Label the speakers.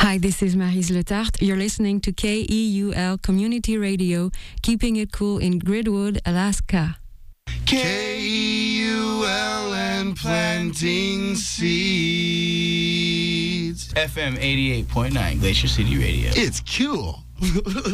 Speaker 1: Hi, this is Maryse Letarte. You're listening to KEUL Community Radio, keeping it cool in Gridwood, Alaska.
Speaker 2: KEUL and planting seeds.
Speaker 3: FM 88.9 Glacier City Radio.
Speaker 2: It's cool.